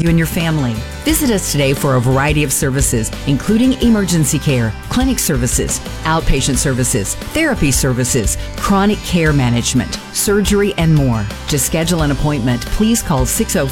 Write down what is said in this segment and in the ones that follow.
you and your family. Visit us today for a variety of services, including emergency care, clinic services, outpatient services, therapy services, chronic care management, surgery, and more. To schedule an appointment, please call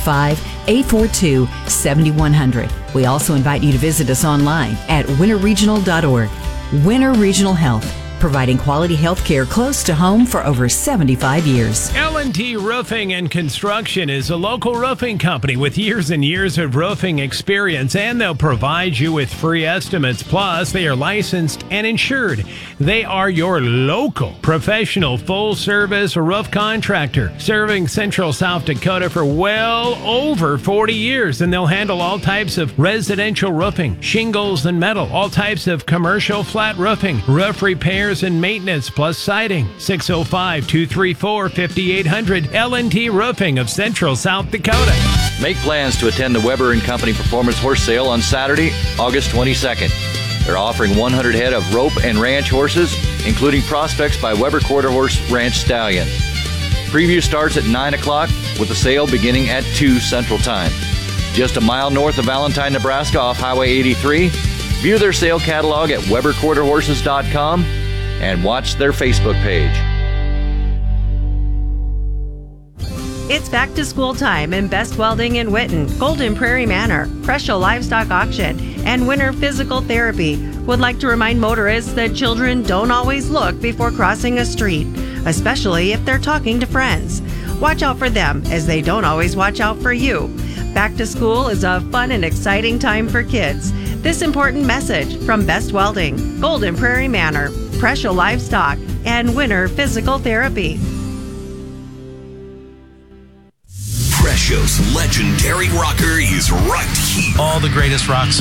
605-842-7100. We also invite you to visit us online at winterregional.org. Winter Regional Health, providing quality health care close to home for over 75 years. L&T Roofing and Construction is a local roofing company with years and years of roofing experience, and they'll provide you with free estimates. Plus, they are licensed and insured. They are your local professional full-service roof contractor, serving Central South Dakota for well over 40 years, and they'll handle all types of residential roofing, shingles and metal, all types of commercial flat roofing, roof repairs and maintenance, plus siding. 605-234-5800. L&T Roofing of Central South Dakota. Make plans to attend the Weber & Company Performance Horse Sale on Saturday, August 22nd. They're offering 100 head of rope and ranch horses, including prospects by Weber Quarter Horse Ranch Stallions. Preview starts at 9 o'clock with the sale beginning at 2 Central Time. Just a mile north of Valentine, Nebraska off Highway 83. View their sale catalog at WeberQuarterHorses.com and watch their Facebook page. It's back to school time in Best Welding in Whitten, Golden Prairie Manor, Presho Livestock Auction, and Winter Physical Therapy would like to remind motorists that children don't always look before crossing a street, especially if they're talking to friends. Watch out for them as they don't always watch out for you. Back to school is a fun and exciting time for kids. This important message from Best Welding, Golden Prairie Manor, Presho Livestock, and Winter Physical Therapy. Presho's legendary rocker is right here. All the greatest rock songs.